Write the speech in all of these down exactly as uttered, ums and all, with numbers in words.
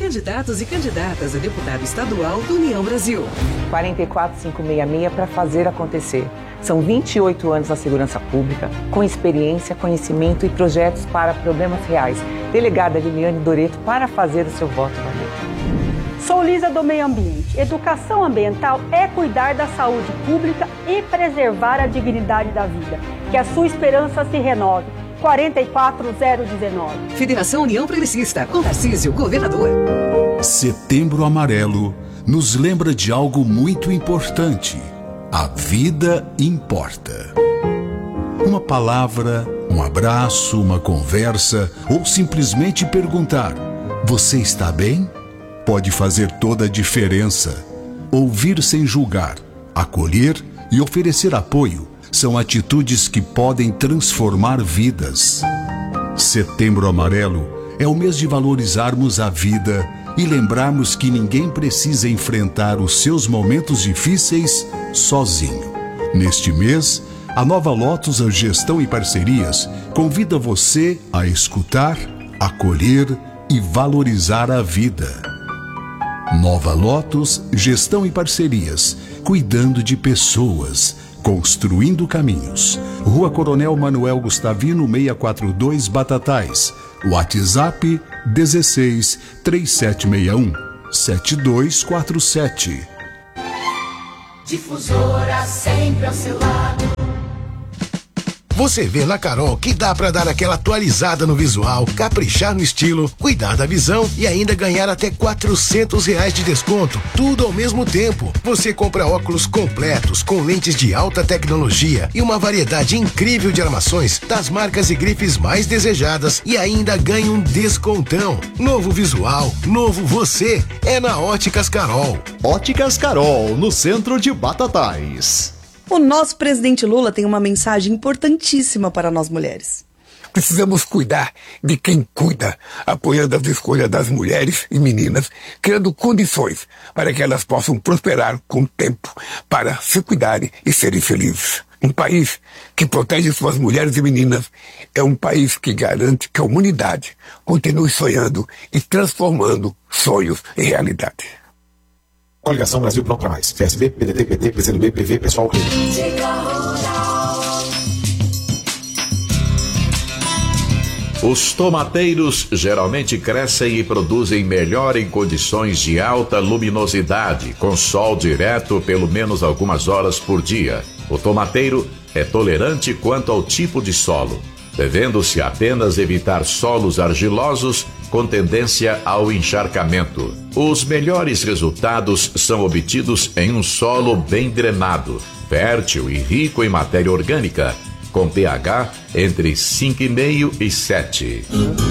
candidatos e candidatas a deputado estadual do União Brasil. quatro quatro cinco seis seis para fazer acontecer. São vinte e oito anos na segurança pública, com experiência, conhecimento e projetos para problemas reais. Delegada Liliane Doreto para fazer o seu voto valer. Sou Lisa do Meio Ambiente. Educação ambiental é cuidar da saúde pública e preservar a dignidade da vida. Que a sua esperança se renove. quatro quatro zero um nove. Federação União Progressista, com Tarcísio, governador. Setembro Amarelo nos lembra de algo muito importante. A vida importa. Uma palavra, um abraço, uma conversa ou simplesmente perguntar: você está bem? Pode fazer toda a diferença. Ouvir sem julgar, acolher e oferecer apoio são atitudes que podem transformar vidas. Setembro Amarelo é o mês de valorizarmos a vida e lembrarmos que ninguém precisa enfrentar os seus momentos difíceis sozinho. Neste mês, a Nova Lotus Gestão e Parcerias convida você a escutar, acolher e valorizar a vida. Nova Lotus Gestão e Parcerias, cuidando de pessoas, construindo caminhos. Rua Coronel Manuel Gustavino seiscentos e quarenta e dois, Batatais. WhatsApp dezesseis, três sete seis um, sete dois quatro sete. Difusora sempre ao seu lado. Você vê na Carol que dá pra dar aquela atualizada no visual, caprichar no estilo, cuidar da visão e ainda ganhar até quatrocentos reais de desconto, tudo ao mesmo tempo. Você compra óculos completos com lentes de alta tecnologia e uma variedade incrível de armações das marcas e grifes mais desejadas e ainda ganha um descontão. Novo visual, novo você, é na Óticas Carol. Óticas Carol, no centro de Batatais. O nosso presidente Lula tem uma mensagem importantíssima para nós mulheres. Precisamos cuidar de quem cuida, apoiando as escolhas das mulheres e meninas, criando condições para que elas possam prosperar com o tempo, para se cuidarem e serem felizes. Um país que protege suas mulheres e meninas é um país que garante que a humanidade continue sonhando e transformando sonhos em realidade. Coligação Brasil Pronto para Mais. P S B, P D T, P T, P C do B, P V, Pessoal. Os tomateiros geralmente crescem e produzem melhor em condições de alta luminosidade, com sol direto pelo menos algumas horas por dia. O tomateiro é tolerante quanto ao tipo de solo, devendo-se apenas evitar solos argilosos com tendência ao encharcamento. Os melhores resultados são obtidos em um solo bem drenado, fértil e rico em matéria orgânica, com pH entre cinco vírgula cinco e sete.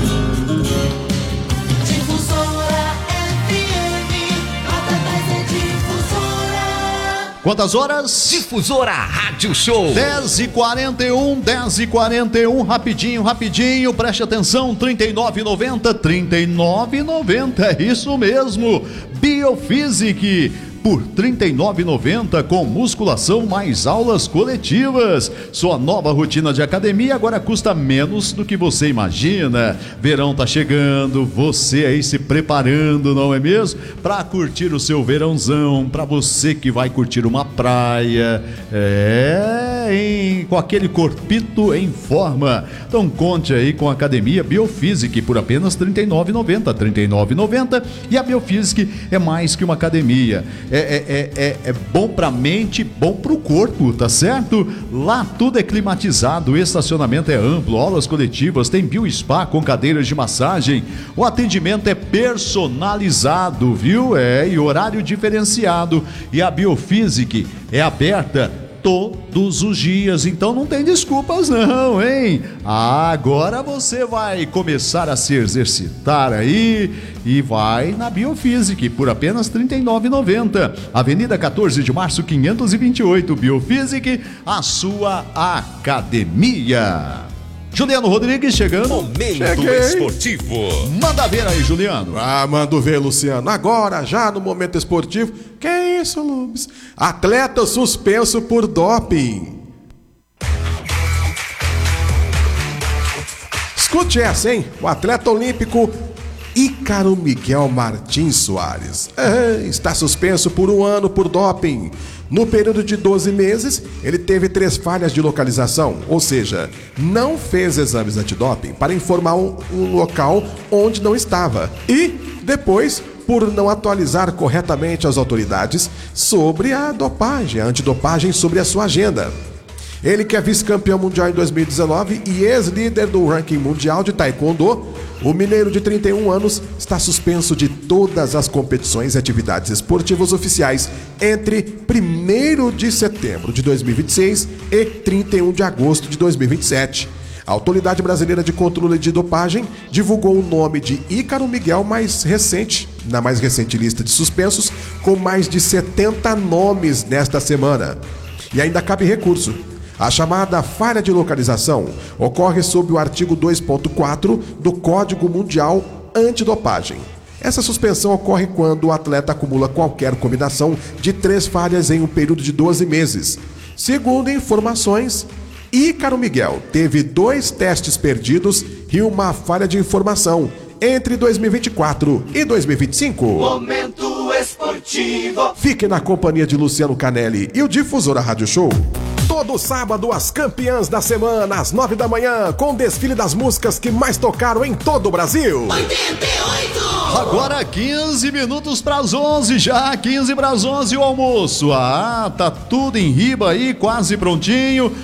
Quantas horas? Difusora Rádio Show. dez e quarenta e um, dez e quarenta e um, rapidinho, rapidinho, preste atenção, trinta e nove e noventa, trinta e nove e noventa, é isso mesmo, Biophysic, por trinta e nove reais e noventa centavos com musculação mais aulas coletivas. Sua nova rotina de academia agora custa menos do que você imagina. Verão tá chegando, você aí se preparando, não é mesmo? Para curtir o seu verãozão, para você que vai curtir uma praia, é, em, com aquele corpito em forma. Então conte aí com a Academia Biophysic por apenas trinta e nove reais e noventa centavos, trinta e nove reais e noventa centavos, e a Biophysic é mais que uma academia. É, é, é, é bom pra mente, bom pro corpo, tá certo? Lá tudo é climatizado, o estacionamento é amplo, aulas coletivas, tem bio-spa com cadeiras de massagem, o atendimento é personalizado, viu? É, e horário diferenciado. E a Biophysic é aberta todos os dias, então não tem desculpas não, hein? Agora você vai começar a se exercitar aí e vai na Biophysic por apenas trinta e nove reais e noventa centavos. Avenida quatorze de março, quinhentos e vinte e oito, Biophysic, a sua academia. Juliano Rodrigues chegando. Momento Cheguei. Esportivo. Manda ver aí, Juliano. Ah, mando ver, Luciano. Agora, já no Momento Esportivo. Que isso, Lubes? Atleta suspenso por doping. Escute essa, hein? O atleta olímpico Ícaro Miguel Martins Soares. É, está suspenso por um ano por doping. No período de doze meses, ele teve três falhas de localização, ou seja, não fez exames antidoping para informar um, um local onde não estava. E, depois, por não atualizar corretamente as autoridades sobre a dopagem, a antidopagem sobre a sua agenda. Ele que é vice-campeão mundial em dois mil e dezenove e ex-líder do ranking mundial de taekwondo, o mineiro de trinta e um anos está suspenso de todas as competições e atividades esportivas oficiais entre primeiro de setembro de dois mil e vinte e seis e trinta e um de agosto de dois mil e vinte e sete. A Autoridade Brasileira de Controle de Dopagem divulgou o nome de Ícaro Miguel mais recente, na mais recente lista de suspensos, com mais de setenta nomes nesta semana. E ainda cabe recurso. A chamada falha de localização ocorre sob o artigo dois ponto quatro do Código Mundial Antidopagem. Essa suspensão ocorre quando o atleta acumula qualquer combinação de três falhas em um período de doze meses. Segundo informações, Ícaro Miguel teve dois testes perdidos e uma falha de informação entre dois mil e vinte e quatro e dois mil e vinte e cinco. Momento esportivo. Fique na companhia de Luciano Canelli e o Difusora Rádio Show. Todo sábado, as campeãs da semana, às nove da manhã, com o desfile das músicas que mais tocaram em todo o Brasil. oitenta e oito! Agora quinze minutos para as onze, já quinze para as onze o almoço. Ah, tá tudo em riba aí, quase prontinho.